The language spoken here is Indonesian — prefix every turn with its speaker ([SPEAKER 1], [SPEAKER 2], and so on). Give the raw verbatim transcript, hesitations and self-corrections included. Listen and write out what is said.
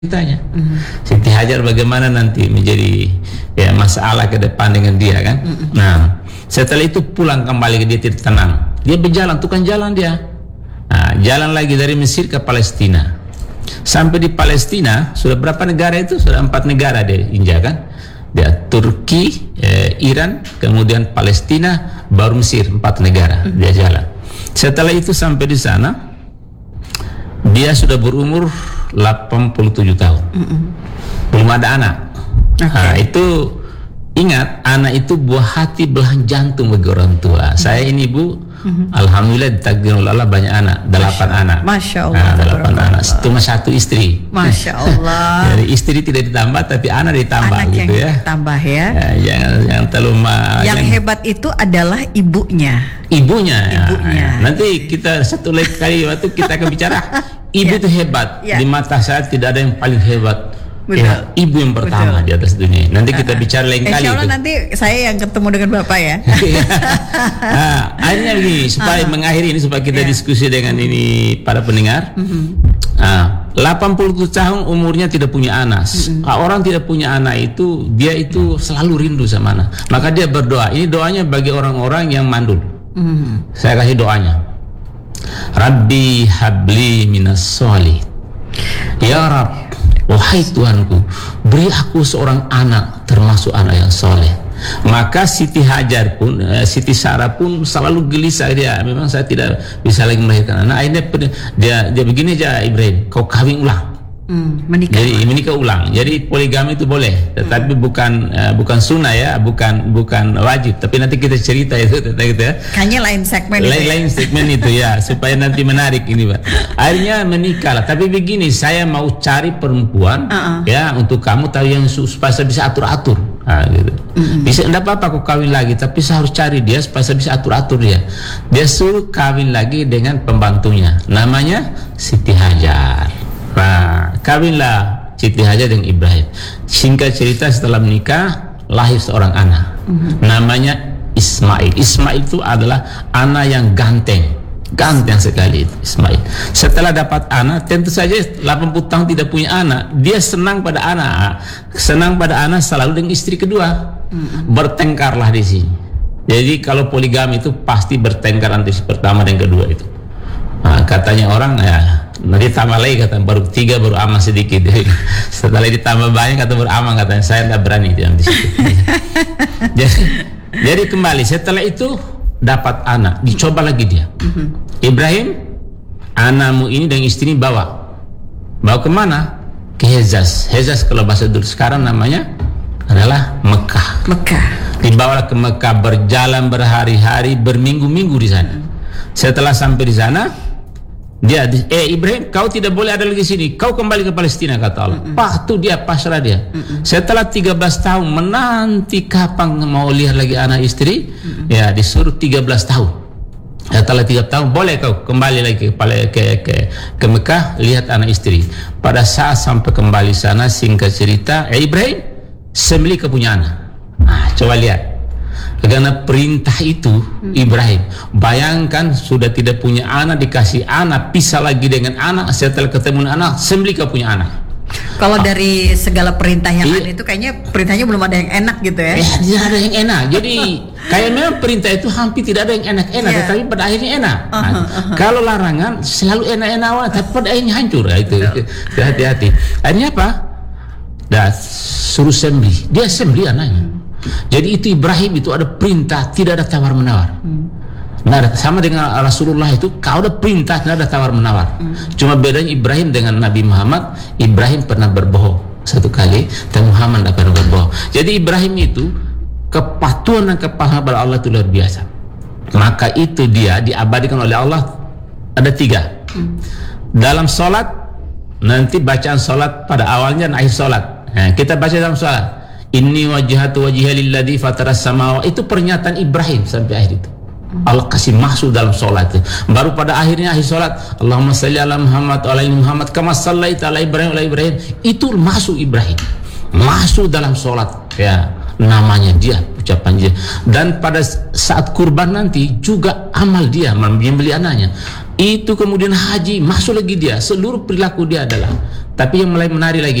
[SPEAKER 1] ceritanya. Mm-hmm. Siti Hajar bagaimana nanti menjadi ya masalah ke depan dengan dia kan. Mm-hmm. Nah, setelah itu pulang kembali ke dia tidak tenang. Dia berjalan, tukang jalan dia. Nah, jalan lagi dari Mesir ke Palestina. Sampai di Palestina sudah berapa negara itu? Sudah empat negara dia injak kan. Dia Turki, eh, Iran, kemudian Palestina, baru Mesir, empat negara mm-hmm. dia jalan. Setelah itu sampai di sana dia sudah berumur delapan puluh tujuh tahun. Mm-mm. Belum ada anak. Okay. Nah, itu ingat, anak itu buah hati belahan jantung bagi orang tua. Mm-hmm. Saya ini Bu, mm-hmm. alhamdulillah ditakdir oleh Allah banyak anak, delapan Masya anak. Masya Allah. Nah, delapan anak. Cuma satu istri. Masya Allah. Jadi istri tidak ditambah, tapi anak ditambah anak gitu ya. Ditambah ya. Ya jangan jangan terlalu ma-
[SPEAKER 2] Yang yang hebat itu adalah ibunya.
[SPEAKER 1] Ibunya.
[SPEAKER 2] Ibunya.
[SPEAKER 1] Ya. Nanti kita satu lagi kali waktu kita akan bicara. Ibu itu ya. hebat ya. Di mata saya tidak ada yang paling hebat. Ya, ibu yang pertama Betul. Di atas dunia. Nanti kita bicara lain kali.
[SPEAKER 2] Insya Allah itu. Nanti saya yang ketemu dengan Bapak ya.
[SPEAKER 1] Nah, akhirnya begini supaya uh-huh. mengakhiri ini supaya kita yeah. diskusi dengan ini para pendengar. Uh-huh. Nah, delapan puluh tahun umurnya tidak punya anak. Uh-huh. Orang tidak punya anak itu dia itu selalu rindu sama anak. Maka dia berdoa. Ini doanya bagi orang-orang yang mandul. Uh-huh. Saya kasih doanya. Rabbi habli minas sholih. Ya Rabb, wahai Tuhanku, beri aku seorang anak termasuk anak yang soleh. Maka Siti Hajar pun, eh, Siti Sarah pun selalu gelisah dia. Memang saya tidak bisa lagi melahirkan anak. Akhirnya dia dia begini aja, Ibrahim, kau kawin ulang. Hmm, menikah. Jadi menikah ulang. Jadi poligami itu boleh, tetapi hmm. bukan uh, bukan sunnah ya, bukan bukan wajib. Tapi nanti kita cerita itu tentang itu ya.
[SPEAKER 2] Kayaknya lain segmen
[SPEAKER 1] lain,
[SPEAKER 2] itu.
[SPEAKER 1] Lain ya? segmen itu ya, supaya nanti menarik ini, Pak. Akhirnya menikah lah. Tapi begini, saya mau cari perempuan uh-uh. ya untuk kamu tahu yang supaya saya bisa atur-atur. Nah, gitu. Mm-hmm. Bisa enggak apa-apa aku kawin lagi, tapi saya harus cari dia supaya saya bisa atur-atur dia. Dia suruh kawin lagi dengan pembantunya. Namanya Siti Hajar. Nah, kawinlah Siti Hajar dengan Ibrahim. Singkat cerita, setelah menikah lahir seorang anak. Mm-hmm. Namanya Ismail. Ismail itu adalah anak yang ganteng, ganteng sekali itu, Ismail. Setelah dapat anak, tentu saja delapan puluh tahun tidak punya anak, dia senang pada anak, senang pada anak selalu dengan istri kedua. Mm-hmm. Bertengkarlah di sini. Jadi kalau poligami itu pasti bertengkar antara istri pertama dan kedua itu. Nah, katanya orang ya. Nanti tambah lagi kata baru tiga baru aman sedikit. Setelah ditambah banyak kata baru aman, katanya saya tidak berani itu yang di situ. jadi, jadi kembali setelah itu dapat anak, dicoba lagi dia. Mm-hmm. Ibrahim, anakmu ini dan istri bawa, bawa kemana? Ke Hejaz. Hejaz kalau bahasa dulu sekarang namanya adalah Mekah. Mekah. Dibawa ke Mekah, berjalan berhari-hari, berminggu-minggu di sana. Setelah sampai di sana, dia, eh Ibrahim, kau tidak boleh ada lagi sini. Kau kembali ke Palestina, kata Allah. Mm-mm. Pak, tuh dia pasrah dia. Mm-mm. Setelah tiga belas tahun menanti kapan mau lihat lagi anak istri, Mm-mm. ya disuruh tiga belas tahun. Setelah tiga tahun boleh kau kembali lagi ke ke ke, ke Mekah lihat anak istri. Pada saat sampai kembali sana, singkat cerita, eh Ibrahim, sembelih kau punya anak. Nah, coba lihat. Karena perintah itu Ibrahim, bayangkan sudah tidak punya anak, dikasih anak, pisah lagi dengan anak, setelah ketemu anak, sembelih kau punya anak.
[SPEAKER 2] Kalau ah. dari segala perintah yang iya. ada itu kayaknya perintahnya belum ada yang enak gitu ya.
[SPEAKER 1] Eh, tidak ada yang enak. Jadi kayak memang perintah itu hampir tidak ada yang enak-enak, yeah. tapi pada akhirnya enak. Uh-huh, nah, uh-huh. Kalau larangan selalu enak-enak awal, tapi pada akhirnya hancur. Nah, itu hati-hati. Akhirnya apa? Dah suruh sembelih, dia sembelih anaknya. Hmm. Jadi itu Ibrahim itu ada perintah, tidak ada tawar menawar. Hmm. Nah, sama dengan Rasulullah itu, kalau ada perintah tidak ada tawar menawar. Hmm. Cuma bedanya Ibrahim dengan Nabi Muhammad, Ibrahim pernah berbohong satu kali, dan Muhammad tidak pernah berbohong. Jadi Ibrahim itu kepatuhan dan kepahaman pada Allah itu luar biasa. Maka itu dia diabadikan oleh Allah ada tiga. Hmm. Dalam sholat nanti bacaan sholat pada awalnya dan akhir sholat. Nah, kita baca dalam sholat. Inni wajhatu wajhiya lilladzi fataras samawati, itu pernyataan Ibrahim sampai akhir itu. Allah kasih masuk dalam solat. Baru pada akhirnya akhir solat, Allahumma salli ala Muhammad wa ala Muhammad kama sallaita ala Ibrahim wa ala Ibrahim. Itu masuk Ibrahim. Masuk dalam solat ya, namanya dia, ucapan dia. Dan pada saat kurban nanti juga amal dia menyembelih anaknya. Itu kemudian haji, masuk lagi dia, seluruh perilaku dia adalah. Tapi yang mulai menarik lagi,